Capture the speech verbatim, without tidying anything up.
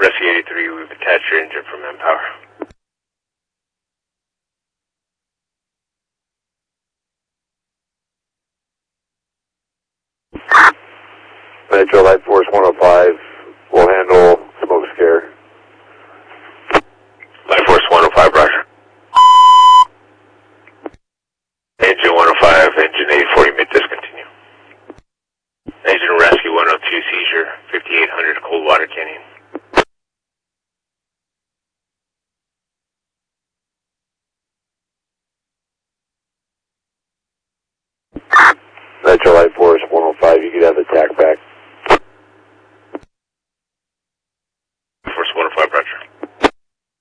Rescue eighty-three, we've attached your engine from Empower. Metro Light Force one oh five will handle smoke scare. Light Force one oh five, roger. Engine one oh five, engine